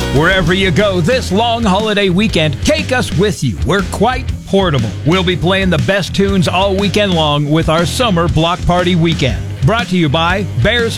Wherever you go this long holiday weekend, take us with you. We're quite portable. We'll be playing the best tunes all weekend long with our summer block party weekend. Brought to you by Bears